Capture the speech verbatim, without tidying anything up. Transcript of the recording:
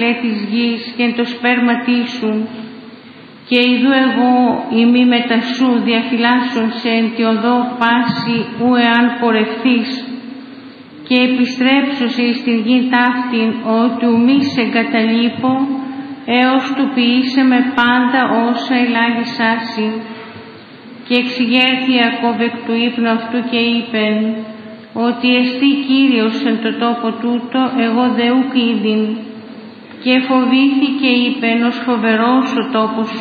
της γης και εν το σπέρματί σου, και ειδού εγώ ημί μετα σου διαφυλάσσον σε εν τη οδό πάση ου εάν πορευθείς, και επιστρέψωσε εις την γη ταύτην, ότι ου μη σε εγκαταλείπω, έως του ποιήσε με πάντα όσα ελάλησάσι. Και εξηγέρθη Ιακώβ εκ του ύπνου αυτού και είπεν, ότι εστί Κύριος εν το τόπο τούτο, εγώ δε ουκ είδην. Και φοβήθηκε είπεν, ως φοβερός ο τόπος σου,